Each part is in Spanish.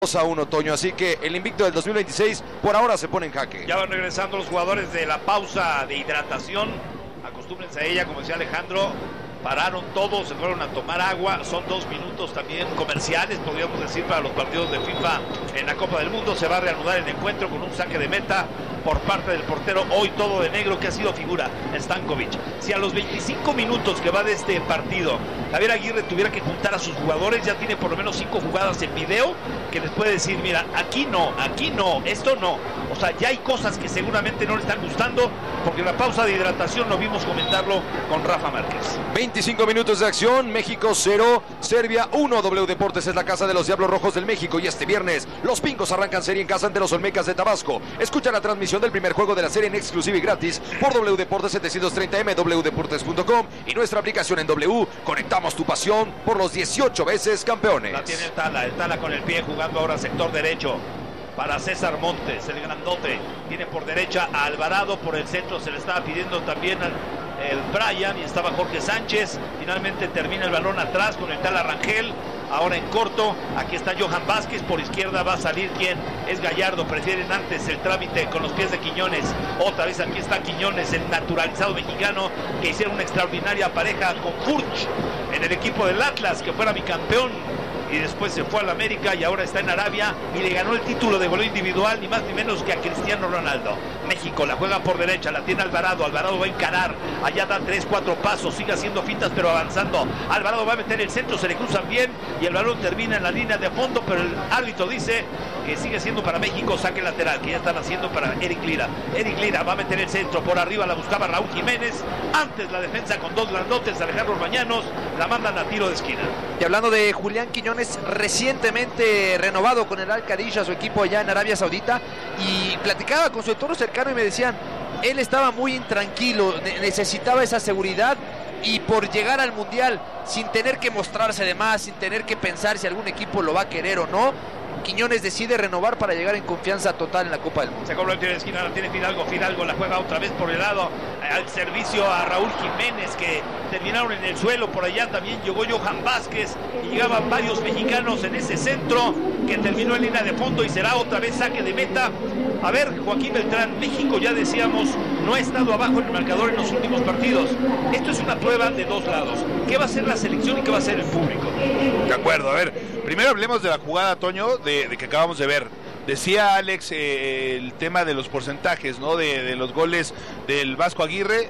2-1, Toño, así que el invicto del 2026 por ahora se pone en jaque. Ya van regresando los jugadores de la pausa de hidratación. Acostúmbrense a ella, como decía Alejandro. Pararon todos, se fueron a tomar agua. Son 2 minutos también comerciales, podríamos decir, para los partidos de FIFA en la Copa del Mundo. Se va a reanudar el encuentro con un saque de meta por parte del portero, hoy todo de negro, que ha sido figura, Stankovic. Si a los 25 minutos que va de este partido Javier Aguirre tuviera que juntar a sus jugadores, ya tiene por lo menos 5 jugadas en video que les puede decir, mira, aquí no, esto no. O sea, ya hay cosas que seguramente no le están gustando, porque en la pausa de hidratación lo vimos comentarlo con Rafa Márquez. 25 minutos de acción, México 0, Serbia 1. W Deportes es la casa de los Diablos Rojos del México y este viernes los Pincos arrancan serie en casa ante los Olmecas de Tabasco. Escucha la transmisión del primer juego de la serie en exclusiva y gratis por W Deportes 730M, wdeportes.com y nuestra aplicación en W. Conectamos tu pasión por los 18 veces campeones. La tiene el Tala con el pie, jugando ahora sector derecho para César Montes, el grandote. Tiene por derecha a Alvarado, por el centro se le estaba pidiendo también el Brian y estaba Jorge Sánchez. Finalmente termina el balón atrás con el Tala Rangel. Ahora en corto, aquí está Johan Vázquez, por izquierda va a salir quien es Gallardo, prefieren antes el trámite con los pies de Quiñones. Otra vez aquí está Quiñones, el naturalizado mexicano, que hicieron una extraordinaria pareja con Furch en el equipo del Atlas, que fuera bicampeón y después se fue al América y ahora está en Arabia y le ganó el título de goleo individual ni más ni menos que a Cristiano Ronaldo. México la juega por derecha, la tiene Alvarado va a encarar, allá da 3-4 pasos, sigue haciendo fintas pero avanzando. Alvarado va a meter el centro, se le cruzan bien y el balón termina en la línea de fondo, pero el árbitro dice que sigue siendo para México saque lateral, que ya están haciendo para Eric Lira. Eric Lira va a meter el centro, por arriba la buscaba Raúl Jiménez, antes la defensa con 2 grandotes, Alejandro Orbañanos, la mandan a tiro de esquina. Y hablando de Julián Quiñones, recientemente renovado con el Al-Khadija, su equipo allá en Arabia Saudita, y platicaba con su entorno cercano y me decían, él estaba muy intranquilo, necesitaba esa seguridad y por llegar al Mundial sin tener que mostrarse de más, sin tener que pensar si algún equipo lo va a querer o no, Quiñones decide renovar para llegar en confianza total en la Copa del Mundo. Se cobra el tiro de esquina, la tiene Fidalgo la juega otra vez por el lado, al servicio a Raúl Jiménez, que terminaron en el suelo. Por allá también llegó Johan Vázquez y llegaban varios mexicanos en ese centro, que terminó en línea de fondo y será otra vez saque de meta. A ver, Joaquín Beltrán, México, ya decíamos, no ha estado abajo en el marcador en los últimos partidos. Esto es una prueba de 2 lados. ¿Qué va a hacer la selección y qué va a hacer el público? De acuerdo, a ver, primero hablemos de la jugada, Toño, de que acabamos de ver. Decía Alex el tema de los porcentajes, ¿no? De los goles del Vasco Aguirre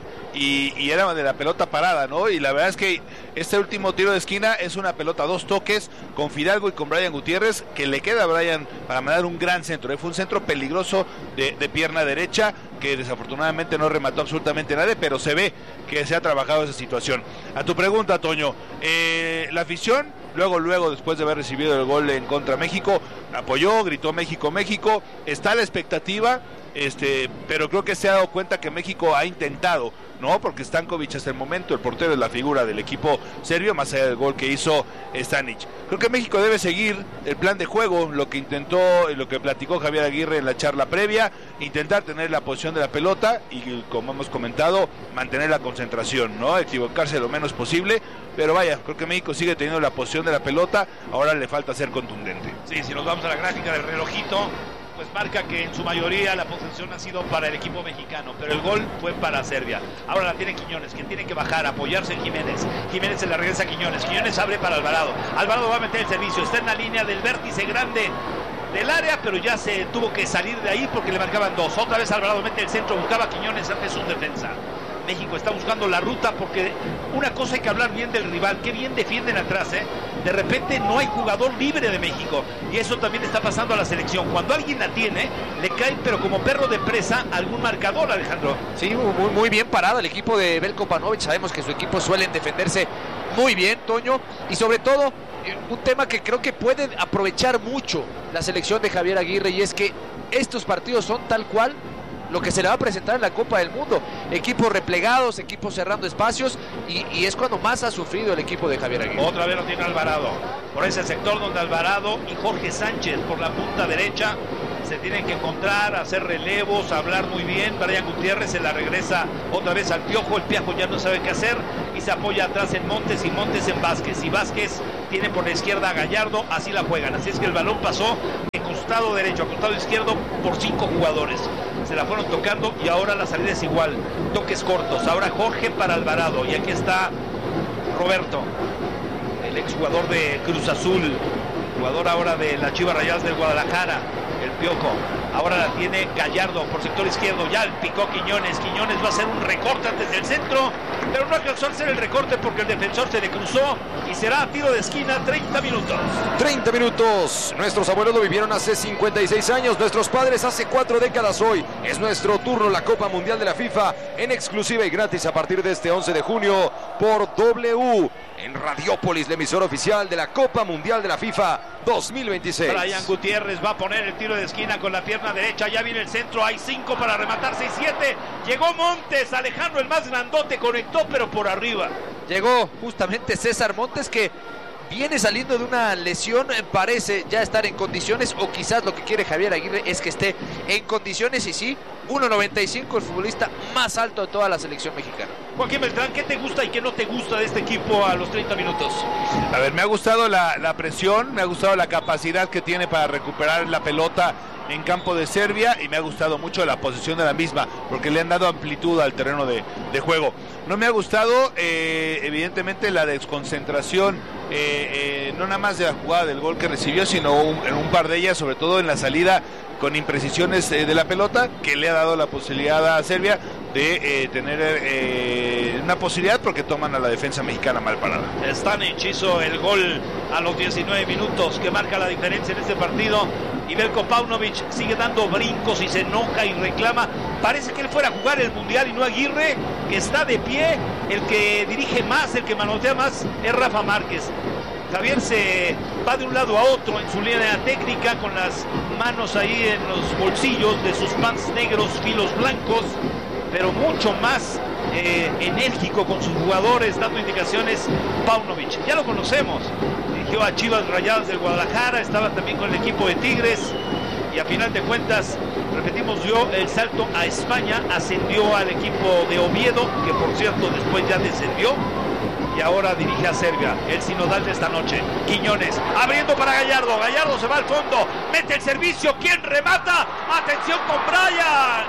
y era de la pelota parada, ¿no? Y la verdad es que este último tiro de esquina es una pelota a 2 toques con Fidalgo y con Brian Gutiérrez, que le queda a Brian para mandar un gran centro. Fue un centro peligroso de pierna derecha, que desafortunadamente no remató absolutamente nadie, pero se ve que se ha trabajado esa situación. A tu pregunta, Toño, la afición, luego después de haber recibido el gol en contra México, apoyó, gritó México, está la expectativa, pero creo que se ha dado cuenta que México ha intentado, ¿no? Porque Stankovic hasta el momento, el portero, es la figura del equipo serbio, más allá del gol que hizo Stanic. Creo que México debe seguir el plan de juego, lo que intentó, lo que platicó Javier Aguirre en la charla previa, intentar tener la posición de la pelota y, como hemos comentado, mantener la concentración, ¿no? Equivocarse lo menos posible, pero vaya, creo que México sigue teniendo la posición de la pelota, ahora le falta ser contundente. Sí, si nos vamos a la gráfica del relojito, pues marca que en su mayoría la posesión ha sido para el equipo mexicano, pero el gol fue para Serbia. Ahora la tiene Quiñones, que tiene que bajar, apoyarse en Jiménez. Jiménez se la regresa a Quiñones abre para Alvarado. Alvarado va a meter el servicio, está en la línea del vértice grande del área, pero ya se tuvo que salir de ahí porque le marcaban 2. Otra vez Alvarado mete el centro, buscaba a Quiñones, antes un defensa. México está buscando la ruta, porque una cosa hay que hablar bien del rival, qué bien defienden atrás, de repente no hay jugador libre de México, y eso también está pasando a la selección. Cuando alguien la tiene, le cae, pero como perro de presa, algún marcador, Alejandro. Sí, muy bien parado el equipo de Veljko Paunovic. Sabemos que su equipo suelen defenderse muy bien, Toño, y sobre todo un tema que creo que puede aprovechar mucho la selección de Javier Aguirre, y es que estos partidos son tal cual lo que se le va a presentar en la Copa del Mundo. Equipos replegados, equipos cerrando espacios, y es cuando más ha sufrido el equipo de Javier Aguirre. Otra vez lo tiene Alvarado, por ese sector donde Alvarado y Jorge Sánchez por la punta derecha se tienen que encontrar, hacer relevos, hablar muy bien. Brian Gutiérrez se la regresa otra vez al Piojo, el Piojo ya no sabe qué hacer y y se apoya atrás en Montes y Montes en Vázquez. Y Vázquez tiene por la izquierda a Gallardo, así la juegan. Así es que el balón pasó de costado derecho a costado izquierdo por 5 jugadores. Se la fueron tocando y ahora la salida es igual. Toques cortos. Ahora Jorge para Alvarado. Y aquí está Roberto, el exjugador de Cruz Azul, jugador ahora de las Chivas Rayadas del Guadalajara, el Piojo. Ahora la tiene Gallardo por sector izquierdo, ya el picó Quiñones. Quiñones va a hacer un recorte antes del centro, pero no alcanzó a hacer el recorte porque el defensor se le cruzó y será tiro de esquina. 30 minutos. 30 minutos. Nuestros abuelos lo vivieron hace 56 años, nuestros padres hace 4 décadas hoy. Es nuestro turno la Copa Mundial de la FIFA en exclusiva y gratis a partir de este 11 de junio por W. En Radiópolis, la emisora oficial de la Copa Mundial de la FIFA 2026. Brian Gutiérrez va a poner el tiro de esquina con la pierna derecha. Ya viene el centro, hay 5 para rematar, 6-7. Llegó Montes, Alejandro el más grandote, conectó pero por arriba. Llegó justamente César Montes, que viene saliendo de una lesión, parece ya estar en condiciones, o quizás lo que quiere Javier Aguirre es que esté en condiciones. Y sí, 1.95, el futbolista más alto de toda la selección mexicana. Joaquín Beltrán, ¿qué te gusta y qué no te gusta de este equipo a los 30 minutos? A ver, me ha gustado la presión, me ha gustado la capacidad que tiene para recuperar la pelota en campo de Serbia, y me ha gustado mucho la posición de la misma, porque le han dado amplitud al terreno de juego. No me ha gustado, evidentemente, la desconcentración, no nada más de la jugada del gol que recibió, sino en un par de ellas, sobre todo en la salida con imprecisiones de la pelota, que le ha dado la posibilidad a Serbia de tener una posibilidad, porque toman a la defensa mexicana mal parada. Stanic hizo el gol a los 19 minutos que marca la diferencia en este partido, y Veljko Paunovic sigue dando brincos y se enoja y reclama. Parece que él fuera a jugar el Mundial y no Aguirre, que está de pie. El que dirige más, el que manotea más es Rafa Márquez. Javier se va de un lado a otro en su línea técnica, con las manos ahí en los bolsillos de sus pants negros, filos blancos, pero mucho más enérgico con sus jugadores, dando indicaciones. Paunovic, ya lo conocemos, dirigió a Chivas Rayadas del Guadalajara, estaba también con el equipo de Tigres, y a final de cuentas, repetimos, dio el salto a España, ascendió al equipo de Oviedo, que por cierto después ya descendió, y ahora dirige a Serbia, el sinodal de esta noche. Quiñones, abriendo para Gallardo, Gallardo se va al fondo, mete el servicio, ¿quién remata? Atención con Brian,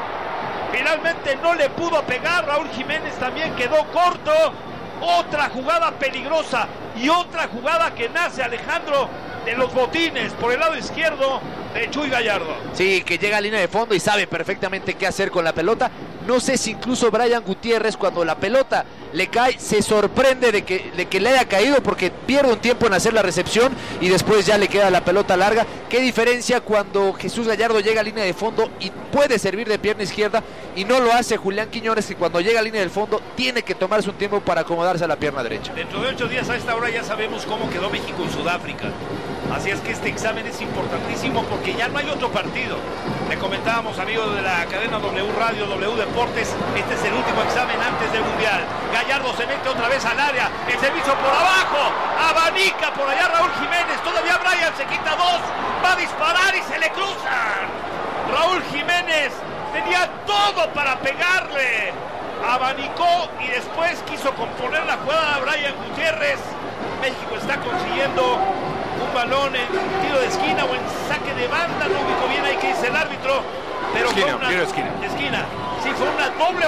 finalmente no le pudo pegar, Raúl Jiménez también quedó corto. Otra jugada peligrosa y otra jugada que nace, Alejandro, de los botines por el lado izquierdo de Chuy Gallardo. Sí, que llega a línea de fondo y sabe perfectamente qué hacer con la pelota. No sé si incluso Brian Gutiérrez, cuando la pelota le cae, se sorprende de que le haya caído, porque pierde un tiempo en hacer la recepción y después ya le queda la pelota larga. Qué diferencia cuando Jesús Gallardo llega a línea de fondo y puede servir de pierna izquierda, y no lo hace Julián Quiñones, que cuando llega a línea del fondo tiene que tomarse un tiempo para acomodarse a la pierna derecha. Dentro de 8 días a esta hora ya sabemos cómo quedó México en Sudáfrica. Así es que este examen es importantísimo, porque ya no hay otro partido. Le comentábamos, amigos de la cadena W Radio, W Deportes, este es el último examen antes del Mundial. Gallardo se mete otra vez al área, el servicio por abajo, abanica por allá Raúl Jiménez, todavía Brian se quita 2, va a disparar y se le cruzan. Raúl Jiménez tenía todo para pegarle, abanicó y después quiso componer la jugada a Brian Gutiérrez. México está consiguiendo un balón en tiro de esquina o en saque de banda, no ubico bien ahí que dice el árbitro, pero esquina, fue una esquina. Sí, fue una doble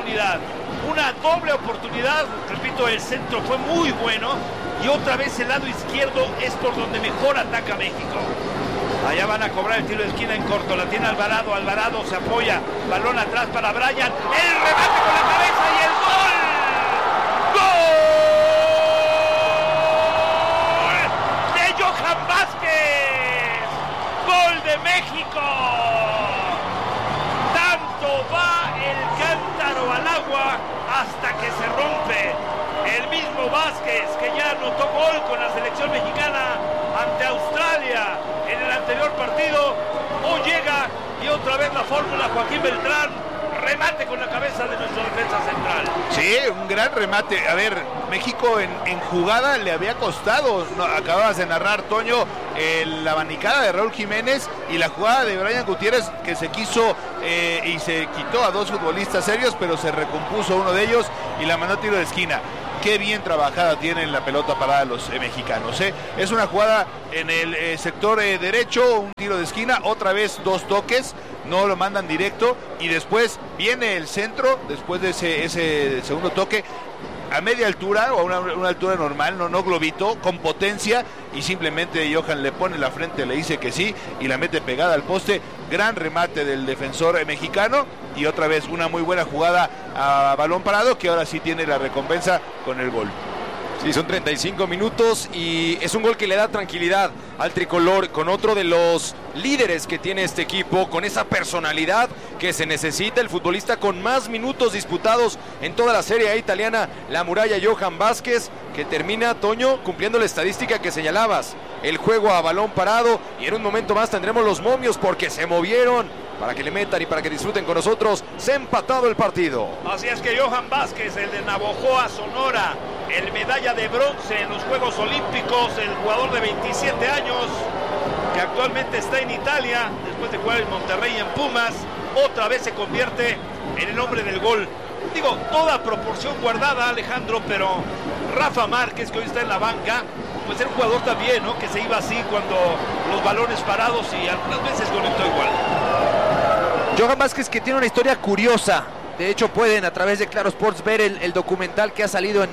oportunidad, repito, el centro fue muy bueno, y otra vez el lado izquierdo es por donde mejor ataca México. Allá van a cobrar el tiro de esquina en corto, la tiene Alvarado, Alvarado se apoya, balón atrás para Brian, el remate con la cabeza y el gol. Johan Vázquez, gol de México. Tanto va el cántaro al agua hasta que se rompe. El mismo Vázquez, que ya anotó gol con la selección mexicana ante Australia en el anterior partido, hoy llega y otra vez la fórmula Joaquín Beltrán, remate con la cabeza de nuestro defensa central. Sí, un gran remate. A ver, México en jugada le había costado, no, acababas de narrar, Toño, la abanicada de Raúl Jiménez y la jugada de Brian Gutiérrez, que se quiso y se quitó a dos futbolistas serios, pero se recompuso uno de ellos y la mandó a tiro de esquina. Qué bien trabajada tienen la pelota parada los mexicanos. Es una jugada en el sector derecho, un tiro de esquina, otra vez dos toques, no lo mandan directo y después viene el centro, después de ese segundo toque, a media altura o a una altura normal, no globito, con potencia, y simplemente Johan le pone la frente, le dice que sí y la mete pegada al poste. Gran remate del defensor mexicano y otra vez una muy buena jugada a balón parado, que ahora sí tiene la recompensa con el gol. Sí, son 35 minutos y es un gol que le da tranquilidad al tricolor, con otro de los líderes que tiene este equipo, con esa personalidad que se necesita, el futbolista con más minutos disputados en toda la Serie A italiana, la muralla Johan Vázquez, que termina, Toño, cumpliendo la estadística que señalabas, el juego a balón parado, y en un momento más tendremos los momios porque se movieron para que le metan y para que disfruten con nosotros. Se ha empatado el partido. Así es que Johan Vázquez, el de Navojoa, Sonora, el medalla de bronce en los Juegos Olímpicos, el jugador de 27 años que actualmente está en Italia después de jugar en Monterrey y en Pumas, otra vez se convierte en el hombre del gol. Digo, toda proporción guardada, Alejandro, pero Rafa Márquez, que hoy está en la banca, pues era un jugador también, ¿no?, que se iba así cuando los balones parados, y algunas veces conectó igual. Johan Vázquez, que tiene una historia curiosa. De hecho, pueden a través de Claro Sports ver el documental que ha salido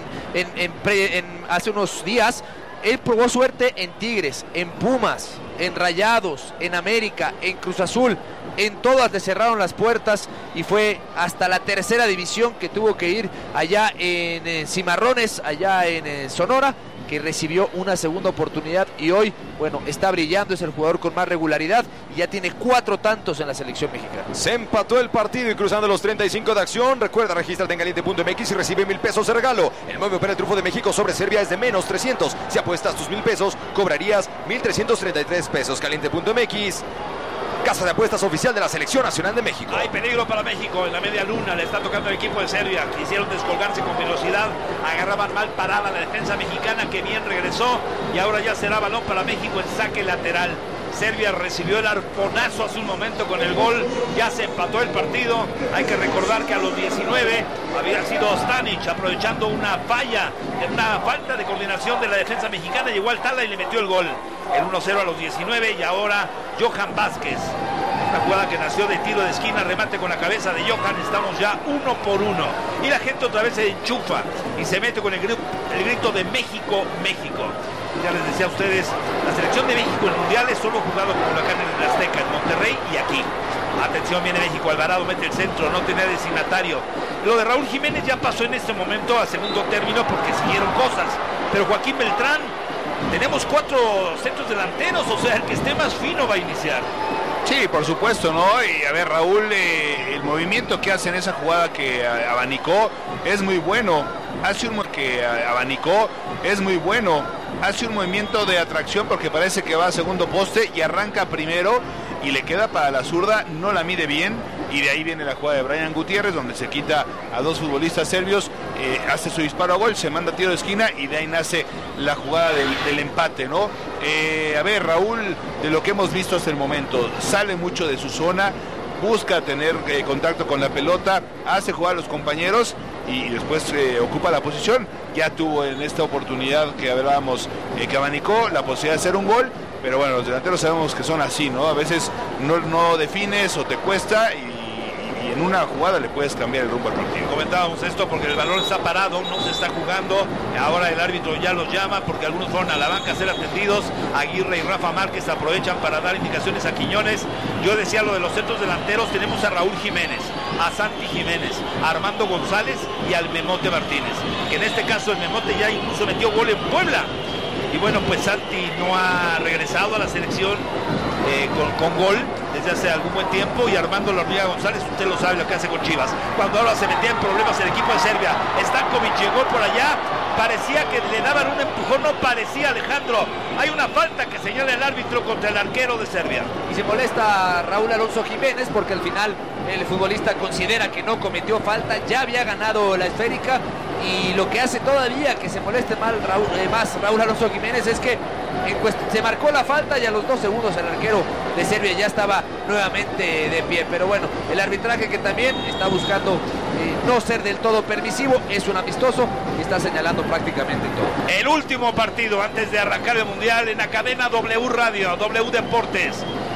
hace unos días. Él probó suerte en Tigres, en Pumas, en Rayados, en América, en Cruz Azul. En todas le cerraron las puertas y fue hasta la tercera división que tuvo que ir allá en Cimarrones, allá en Sonora, que recibió una segunda oportunidad y hoy, bueno, está brillando, es el jugador con más regularidad y ya tiene 4 tantos en la selección mexicana. Se empató el partido y cruzando los 35 de acción. Recuerda, regístrate en caliente.mx y recibe 1,000 pesos de regalo. El momio para el triunfo de México sobre Serbia es de menos 300. Si apuestas tus 1,000 pesos, cobrarías 1,333 pesos. Caliente.mx, casa de apuestas oficial de la Selección Nacional de México. Hay peligro para México en la media luna, le está tocando el equipo de Serbia. Quisieron descolgarse con velocidad, agarraban mal parada la defensa mexicana, que bien regresó, y ahora ya será balón para México en saque lateral. Serbia recibió el arponazo hace un momento con el gol, ya se empató el partido. Hay que recordar que a los 19 había sido Stanic, aprovechando una falla, una falta de coordinación de la defensa mexicana, llegó al tala y le metió el gol. El 1-0 a los 19 y ahora Johan Vázquez. Una jugada que nació de tiro de esquina, remate con la cabeza de Johan, estamos ya 1-1. Y la gente otra vez se enchufa y se mete con el grito de México, México. Ya les decía a ustedes, la selección de México en mundiales solo ha jugado con Huracán en el Azteca, en Monterrey y aquí. Atención, viene México, Alvarado mete el centro, no tenía destinatario. Lo de Raúl Jiménez ya pasó en este momento a segundo término porque siguieron cosas. Pero Joaquín Beltrán, tenemos 4 centros delanteros, o sea, el que esté más fino va a iniciar. Sí, por supuesto, ¿no? Y a ver, Raúl, el movimiento que hace en esa jugada que abanicó es muy bueno. Hace un que abanicó es muy bueno. Hace un movimiento de atracción porque parece que va a segundo poste y arranca primero y le queda para la zurda, no la mide bien, y de ahí viene la jugada de Brian Gutiérrez, donde se quita a 2 futbolistas serbios, hace su disparo a gol, se manda tiro de esquina y de ahí nace la jugada del empate, ¿no? A ver, Raúl, de lo que hemos visto hasta el momento, sale mucho de su zona, busca tener contacto con la pelota, hace jugar a los compañeros y después ocupa la posición. Ya tuvo en esta oportunidad que hablábamos, que abanicó la posibilidad de hacer un gol, pero bueno, los delanteros sabemos que son así, ¿no? A veces no defines o te cuesta y en una jugada le puedes cambiar el rumbo al partido. Comentábamos esto porque el balón está parado, no se está jugando, ahora el árbitro ya los llama porque algunos fueron a la banca a ser atendidos. Aguirre y Rafa Márquez aprovechan para dar indicaciones a Quiñones. Yo decía lo de los centros delanteros, tenemos a Raúl Jiménez, a Santi Jiménez, a Armando González y al Memote Martínez, que en este caso el Memote ya incluso metió gol en Puebla. Y bueno, pues Santi no ha regresado a la selección con gol desde hace algún buen tiempo, y Armando La Hormiga González, usted lo sabe lo que hace con Chivas. Cuando ahora se metía en problemas el equipo de Serbia, Stankovic llegó por allá, parecía que le daban un empujón, no parecía, Alejandro. Hay una falta que señala el árbitro contra el arquero de Serbia. Y se molesta Raúl Alonso Jiménez porque al final el futbolista considera que no cometió falta, ya había ganado la esférica, y lo que hace todavía que se moleste más Raúl Alonso Jiménez es que se marcó la falta y a los 2 segundos el arquero de Serbia ya estaba nuevamente de pie. Pero bueno, el arbitraje, que también está buscando no ser del todo permisivo, es un amistoso y está señalando prácticamente todo. El último partido antes de arrancar el Mundial en la cadena W Radio, W Deportes.